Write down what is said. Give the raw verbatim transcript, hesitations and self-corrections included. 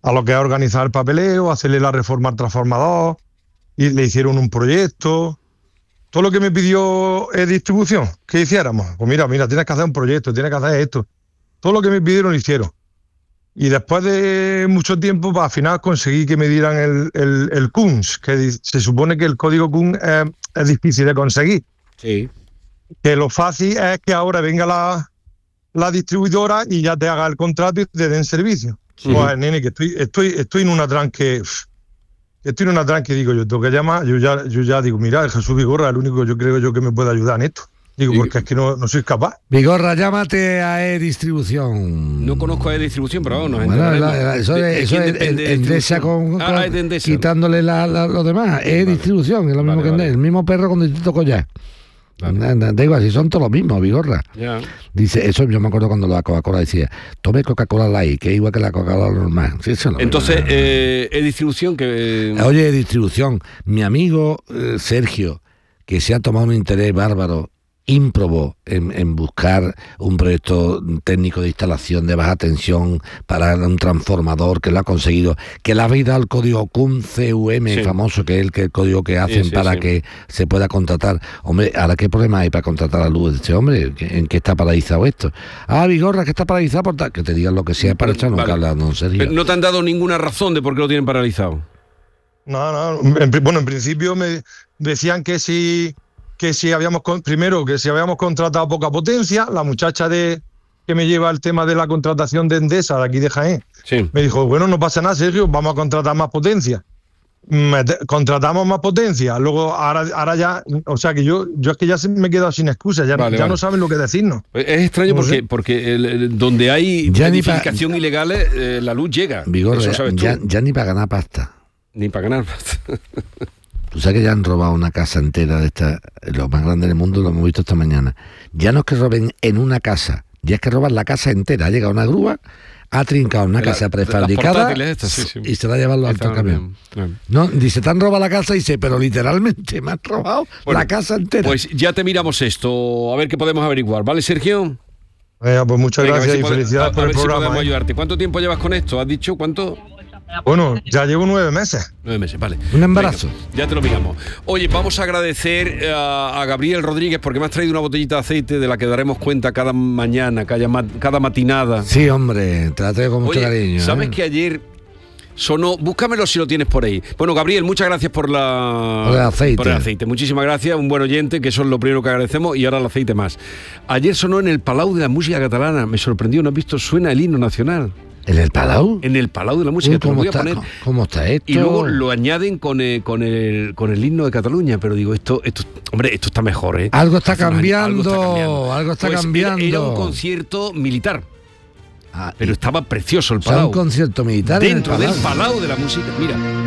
a lo que es organizar el papeleo, hacerle la reforma al transformador, y le hicieron un proyecto. Todo lo que me pidió es distribución, que hiciéramos. Pues mira, mira, tienes que hacer un proyecto, tienes que hacer esto. Todo lo que me pidieron lo hicieron. Y después de mucho tiempo, pues, al final conseguí que me dieran el, el, el C U N S, que se supone que el código C U N S es, es difícil de conseguir. Sí. Que lo fácil es que ahora venga la, la distribuidora y ya te haga el contrato y te den servicio. Sí. Pues, nene, que estoy, estoy, estoy en una tranque... Estoy en una tranque, digo yo, tengo que llamar, yo ya, yo ya digo, mira, el Jesús Vigorra es el único que yo creo yo que me puede ayudar en esto. Digo, porque es que no, no soy capaz. Vigorra, llámate a E-Distribución. No conozco a E-Distribución, pero vamos, nos bueno, enteraremos. La, la, eso ¿De, es, eso de es Endesa con, con ah, Endesa. quitándole la, la, lo demás. E-Distribución, es lo mismo vale, que vale. el mismo perro con distinto collar. Vale. Da igual, si son todos los mismos, Vigorra. Ya. Dice, eso yo me acuerdo cuando la Coca-Cola decía, tome Coca-Cola Light, que es igual que la Coca-Cola normal. Sí, eso entonces, eh, E-Distribución que... Eh... Oye, E-Distribución, mi amigo eh, Sergio, que se ha tomado un interés bárbaro, ímprobo en, en buscar un proyecto técnico de instalación de baja tensión para un transformador, que lo ha conseguido, que le habéis dado el código C U M, C U M, sí. famoso, que es el, que el código que hacen sí, sí, para sí. que se pueda contratar. Hombre, ¿ahora qué problema hay para contratar la luz de este hombre? ¿En qué está paralizado esto? Ah, Vigorra, que está paralizado por tal... Que te digan lo que sea para echar nunca vale. hablando en serio. Pero no te han dado ninguna razón de por qué lo tienen paralizado. No, no, en, bueno, en principio me decían que si... que si habíamos, primero, que si habíamos contratado poca potencia, la muchacha de que me lleva el tema de la contratación de Endesa, de aquí de Jaén, sí. me dijo, bueno, no pasa nada, Sergio, vamos a contratar más potencia. Mete, contratamos más potencia, luego ahora, ahora ya, o sea que yo, yo es que ya me he quedado sin excusa, ya, vale, ya vale. no saben lo que decirnos. Es extraño no porque, sé. porque el, el, donde hay ya edificación pa, ilegal, eh, la luz llega. Vigor, Eso sabes ya, tú. ya ni para ganar pasta. Ni para ganar pasta. Tú sabes que ya han robado una casa entera de esta, lo más grande del mundo, lo hemos visto esta mañana. Ya no es que roben en una casa, ya es que roban la casa entera. Ha llegado una grúa, ha trincado una la, casa prefabricada estas, sí, sí. y se la ha llevado al alto camión. Bien, bien. No, dice, te han robado la casa y dice, pero literalmente me han robado bueno, la casa entera. Pues ya te miramos esto, a ver qué podemos averiguar, ¿vale, Sergio? Venga, pues muchas Venga, gracias si y pode, felicidades a, por a el programa. Si podemos ¿eh? ayudarte. ¿Cuánto tiempo llevas con esto? ¿Has dicho cuánto? Bueno, ya llevo nueve meses. Nueve meses, vale. Un embarazo. Venga, ya te lo miramos. Oye, vamos a agradecer a, a Gabriel Rodríguez porque me has traído una botellita de aceite de la que daremos cuenta cada mañana, cada, cada matinada. Sí, hombre, te la traigo con mucho Oye, cariño. ¿sabes ¿eh? que ayer sonó? Búscamelo si lo tienes por ahí. Bueno, Gabriel, muchas gracias por la por el aceite. Por el aceite. Muchísimas gracias, un buen oyente, que eso es lo primero que agradecemos, y ahora el aceite más. Ayer sonó en el Palau de la Música Catalana, me sorprendió, ¿no has visto? Suena el himno nacional. ¿En el Palau? En el Palau de la Música. Uy, ¿cómo, voy a está, poner. ¿Cómo está esto? Y luego lo añaden con el, con el, con el himno de Cataluña, pero digo, esto, esto, hombre, esto está mejor, ¿eh? Algo está cambiando, algo está cambiando. Algo está pues cambiando. Era, era un concierto militar. Ah, pero estaba precioso el Palau. O sea, un concierto militar dentro en el del Palau de la Música. Mira.